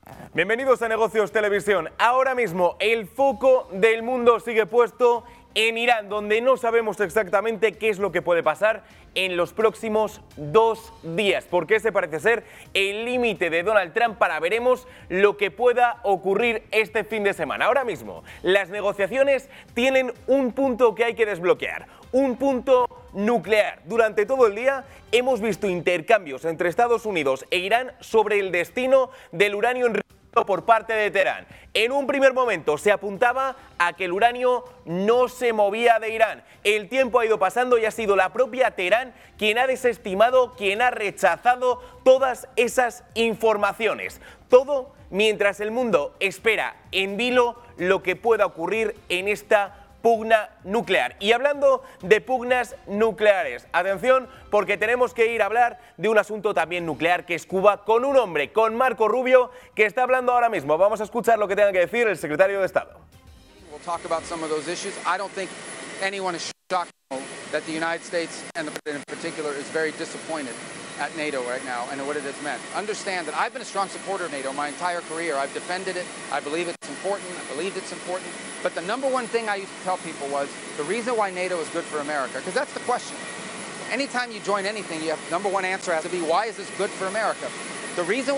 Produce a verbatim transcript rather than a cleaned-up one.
Bienvenidos a Negocios Televisión. Ahora mismo el foco del mundo sigue puesto en Irán, donde no sabemos exactamente qué es lo que puede pasar en los próximos dos días, porque ese parece ser el límite de Donald Trump para veremos lo que pueda ocurrir este fin de semana. Ahora mismo las negociaciones tienen un punto que hay que desbloquear, un punto nuclear. Durante todo el día hemos visto intercambios entre Estados Unidos e Irán sobre el destino del uranio enriquecido por parte de Teherán. En un primer momento se apuntaba a que el uranio no se movía de Irán. El tiempo ha ido pasando y ha sido la propia Teherán quien ha desestimado, quien ha rechazado todas esas informaciones. Todo mientras el mundo espera en vilo lo que pueda ocurrir en esta pugna nuclear. Y hablando de pugnas nucleares, atención, porque tenemos que ir a hablar de un asunto también nuclear que es Cuba, con un hombre, con Marco Rubio, que está hablando ahora mismo. Vamos a escuchar lo que tenga que decir el secretario de Estado. We'll talk about some of those issues. I don't think anyone is shocked that the United States, and the President in particular, is very disappointed at NATO right now and what it has meant. Understand that I've been a strong supporter of NATO my entire career. I've defended it. I believe it's important. I believed it's important. But the number one thing I used to tell people was the reason why NATO is good for America, because that's the question. Anytime you join anything, you have number one answer has to be, why is this good for America? The reason